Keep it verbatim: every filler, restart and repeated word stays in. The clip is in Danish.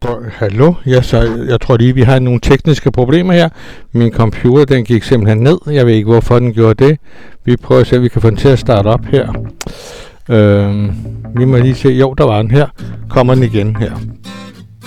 Hallo? Ja, så jeg tror lige, vi har nogle tekniske problemer her. Min computer, den gik simpelthen ned. Jeg ved ikke, hvorfor den gjorde det. Vi prøver at se, om vi kan få den til at starte op her. Øhm, vi må lige se. Jo, der var den her. Kommer den igen her.